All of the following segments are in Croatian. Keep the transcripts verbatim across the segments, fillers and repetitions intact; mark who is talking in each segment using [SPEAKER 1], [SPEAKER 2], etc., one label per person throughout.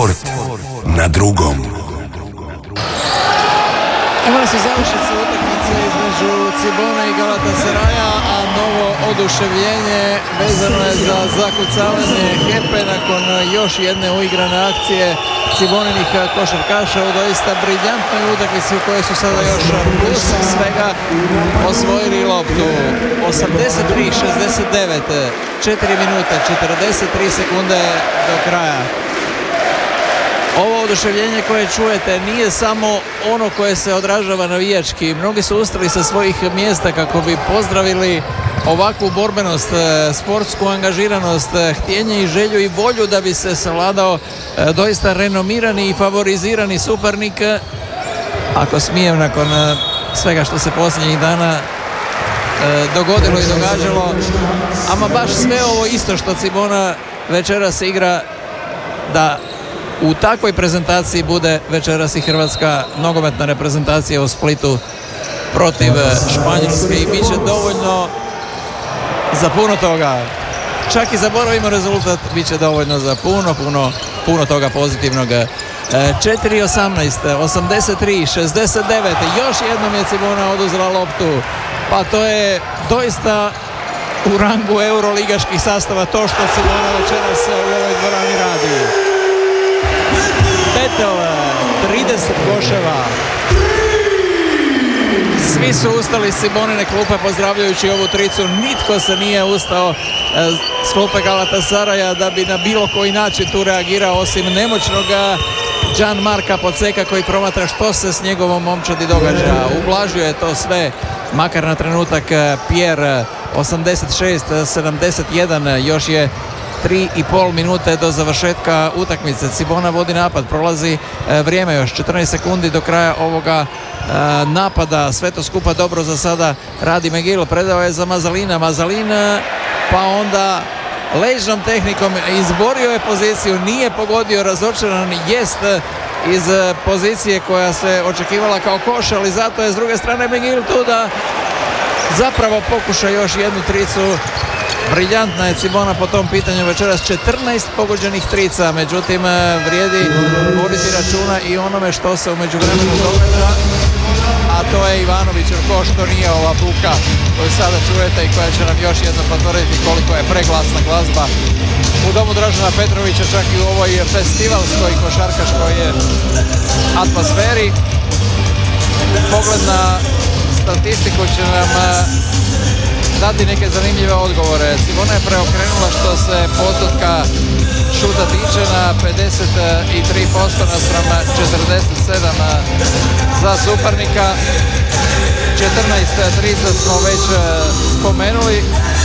[SPEAKER 1] Sport na drugom.
[SPEAKER 2] Imali su završnicu utakmice između Cibone i Galatasaraja, a novo oduševljenje vezano je za zakucavanje Hepe nakon još jedne uigrane akcije Ciboninih košarkaša u doista briljantnoj utakmici u kojoj su sada još plus svega osvojili loptu. osamdeset tri šezdeset devet, četiri minute, četrdeset tri sekunde do kraja. Ovo oduševljenje koje čujete nije samo ono koje se odražava navijački. Mnogi su ustali sa svojih mjesta kako bi pozdravili ovakvu borbenost, sportsku angažiranost, htjenje i želju i volju da bi se savladao doista renomirani i favorizirani suparnik. Ako smijem, nakon svega što se posljednjih dana dogodilo i događalo, ama baš sve ovo isto što Cibona večeras igra, da u takvoj prezentaciji bude večeras i hrvatska nogometna reprezentacija u Splitu protiv Španjolske i bit će dovoljno za puno toga. Čak i zaboravimo rezultat, bit će dovoljno za puno, puno, puno toga pozitivnog. četiri osamnaest, osamdeset tri šezdeset devet, još jednom je Cibona oduzela loptu. Pa to je doista u rangu euroligaških sastava to što Cibona večeras u ovoj dvorani radi. Betel, trideset koševa. Svi su ustali s Cibonine klupe pozdravljajući ovu tricu. Nitko se nije ustao s klupe Galatasaraja da bi na bilo koji način tu reagirao, osim nemoćnog Gianmarca Podseka koji promatra što se s njegovom momčadi događa. Ublažio je to sve, makar na trenutak, Pierre. Osamdeset šest sedamdeset jedan, još je tri i pol minute do završetka utakmice. Cibona vodi napad, prolazi vrijeme, još četrnaest sekundi do kraja ovoga napada. Sve to skupa dobro za sada radi McGill, predao je za Mazalina. Mazalin pa onda ležnom tehnikom izborio je poziciju, nije pogodio, razočaran jest iz pozicije koja se očekivala kao koš, ali zato je s druge strane McGill tu da zapravo pokuša još jednu tricu. Briljantna je Cibona po tom pitanju večeras, četrnaest pogođenih trica, međutim vrijedi voditi računa i onome što se u međuvremenu događa, a to je Ivanovićev koš, to nije ova buka koju sada čujete i koja će nam još jedno potvrditi koliko je preglasna glazba u domu Dražena Petrovića, čak i u ovoj festivalskoj košarkaškoj atmosferi. Pogled na statistiku će nam dati neke zanimljive odgovore. Cibona je preokrenula što se postotka šuta tiče na pedeset tri posto naspram četrdeset sedam za suparnika. četrnaest trica smo već spomenuli.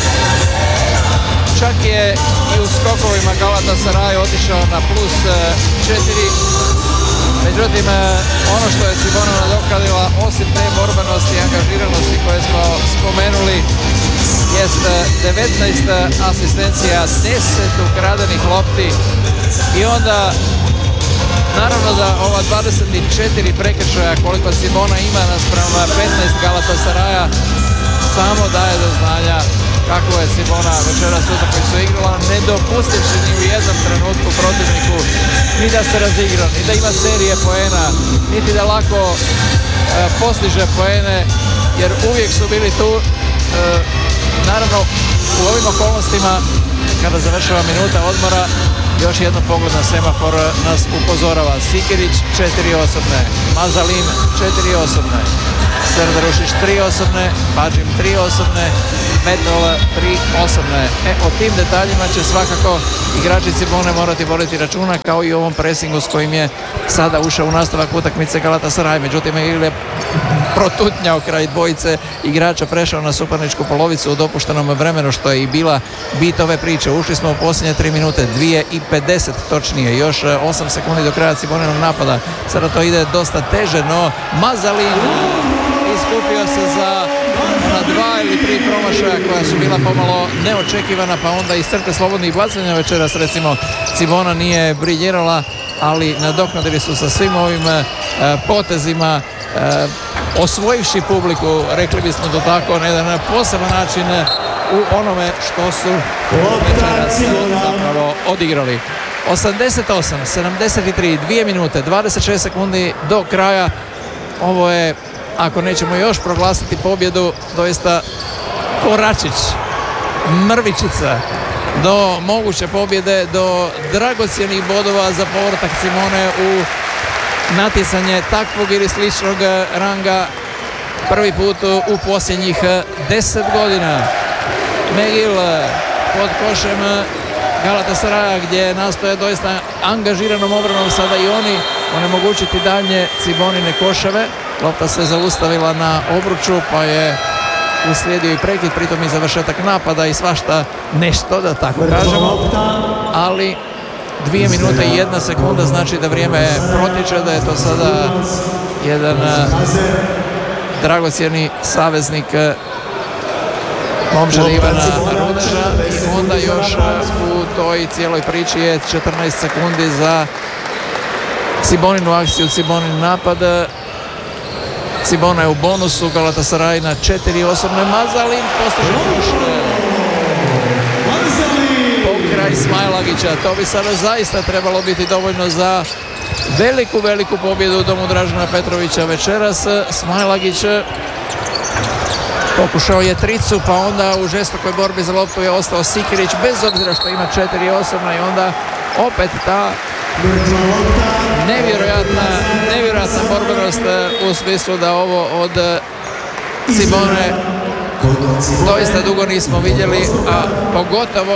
[SPEAKER 2] Čak je i u skokovima Galatasaray otišao na plus četiri. Međutim, ono što je Cibona nadoknadila, osim te borbenosti i angažiranosti koje smo spomenuli, jest devetnaest asistencija, deset ukradenih lopti i onda naravno da ova dvadeset četiri prekršaja koliko Cibona ima naspram petnaest Galatasaraya samo daje do znanja kako je Cibona večeras utakmicu igrala, ne dopustivši ni u jednom trenutku protivniku ni da se razigra, ni da ima serije poena, niti da lako e, postiže poene, jer uvijek su bili tu. E, naravno u ovim okolnostima kada završava minuta odmora, još jedno pogled na semafor nas upozorava. Sikirić četiri osobne, Mazalin četiri osobne, Serdarušić tri osobne, Badžim tri osobne, Betel tri osobne. E, o tim detaljima će svakako igrači Cibone morati voditi računa, kao i o ovom presingu s kojim je sada ušao u nastavak utakmice Galatasaray. Međutim, je protutnjao kraj dvojice igrača, prešao na suparničku polovicu u dopuštenom vremenu, što je i bila bit ove priče. Ušli smo u posljednje tri minute, dvije i pedeset točnije, još osam sekundi do kraja Ciboninog napada. Sada to ide dosta teže, no Mazalin iskupio se za na dva ili tri promašaja koja su bila pomalo neočekivana, pa onda iz crte slobodnih bacanja večeras recimo Cibona nije briljirala, ali nadoknadili su sa svim ovim e, potezima, e, osvojivši publiku, rekli bismo to tako, na jedan poseban način u onome što su večeras zapravo odigrali. osamdeset osam sedamdeset tri, dvije minute, dvadeset šest sekundi do kraja. Ovo je, ako nećemo još proglasiti pobjedu, doista koračić, mrvičica do moguće pobjede, do dragocjenih bodova za povratak Simone u natjecanje takvog ili sličnog ranga prvi put u posljednjih deset godina. McGill pod košem Galatasaraya gdje nastoje doista angažiranom obranom sada i oni onemogućiti dalje Cibonine koševe. Lopta se zaustavila na obruču pa je uslijedio i prekid, pritom i završetak napada i svašta nešto, da tako kažemo, ali dvije minute i jedna sekunda znači da vrijeme protječe, da je to sada jedan dragocjeni saveznik momčad Ivana Rudeša i onda još u toj cijeloj priči je četrnaest sekundi za Ciboninu akciju, Cibonin napad. Cibona je u bonusu, Galatasaray na četiri osobne, Mazalin postiže kuš pokraj Smailagića. To bi sada zaista trebalo biti dovoljno za veliku, veliku pobjedu u domu Dražena Petrovića večeras. Smailagić pokušao je tricu, pa onda u žestokoj borbi za loptu je ostao Sikirić, bez obzira što ima četiri osobna, i onda opet ta nevjerojatna, nevjerojatna borbenost u smislu da ovo od Cibone doista dugo nismo vidjeli, a pogotovo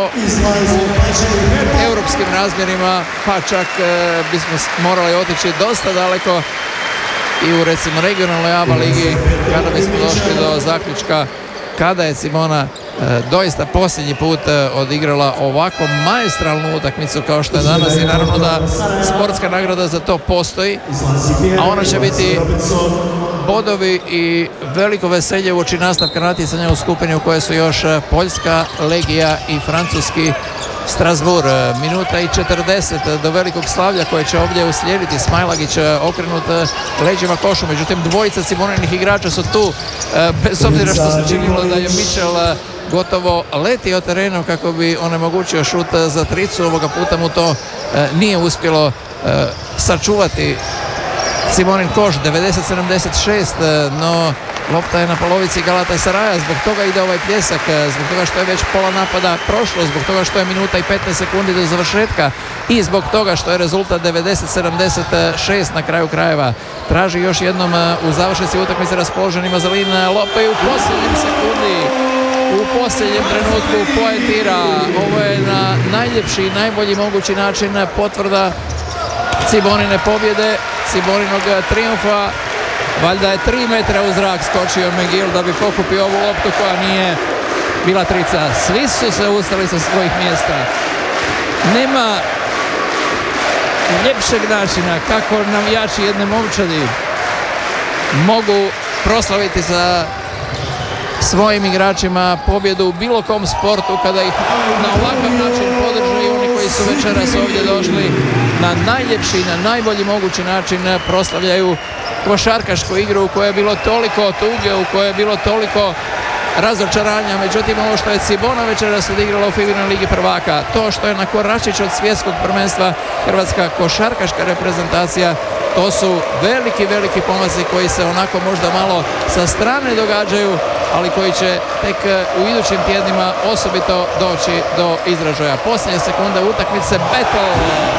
[SPEAKER 2] u europskim razmjerima, pa čak bismo morali otići dosta daleko i u recimo regionalnoj A B A ligi kada bismo došli do zaključka kada je Cibona e, doista posljednji put e, odigrala ovako maestralnu utakmicu kao što je danas, i naravno da sportska nagrada za to postoji, a ona će biti bodovi i veliko veselje uoči nastavka natjecanja u skupini u kojoj su još Poljska, Legija i francuski Strasbourg. Minuta i četrdeset do velikog slavlja koje će ovdje uslijediti. Smailagić okrenut leđima košu, međutim dvojica Ciboninih igrača su tu, bez obzira što se činilo da je Mitchell gotovo letio terenom kako bi onemogućio šut za tricu. Ovoga puta mu to nije uspjelo sačuvati Cibonin koš. Devedeset sedamdeset šest, no lopta je na polovici Galatasaraya, zbog toga ide ovaj pljesak, zbog toga što je već pola napada prošlo, zbog toga što je minuta i petnaest sekundi do završetka i zbog toga što je rezultat devedeset sedamdeset šest na kraju krajeva. Traži još jednom u završnici utakmice raspoloženi Mazalin loptu i u posljednjem sekundi, u posljednjem trenutku poentira. Ovo je na najljepši i najbolji mogući način potvrda Cibonine pobjede, Ciboninog triumfa. Valjda je tri metra u zrak skočio McGill da bi pokupio ovu loptu koja nije bila trica. Svi su se ustali sa svojih mjesta. Nema ljepšeg načina kako navijači jedne momčadi mogu proslaviti sa svojim igračima pobjedu u bilo kom sportu kada ih na ovakav način podrže i oni koji su večeras ovdje došli na najljepši, na najbolji mogući način proslavljaju košarkašku igru u kojoj je bilo toliko tuge, u kojoj je bilo toliko razočaranja. Međutim, ovo što je Cibona večeras odigrala u FIBA ligi prvaka, to što je na koračić od svjetskog prvenstva hrvatska košarkaška reprezentacija, to su veliki, veliki pomaci koji se onako možda malo sa strane događaju, ali koji će tek u idućim tjednima osobito doći do izražaja. Posljednje sekunde utakmice, battle,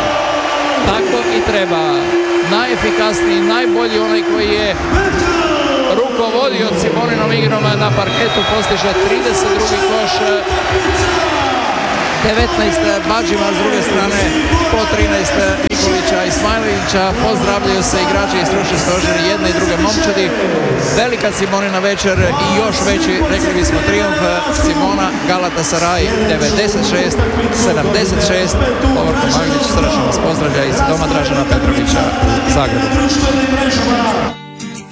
[SPEAKER 2] tako i treba. Najefikasniji, najbolji, onaj koji je rukovodio Ciboninom igrom na parketu, postiže trideset drugi koš, devetnaest Badžima, s druge strane po trinaest Nikolića i Smailagića. Pozdravljaju se igrači i stručni stožeri jedne i druge momčadi. Velika Cibonina večer i još veći, rekli bismo, triumf Cibona Galatasaray devedeset šest sedamdeset šest. Lovorko Maglić srdačno vas pozdravlja iz doma Dražena Petrovića u Zagrebu.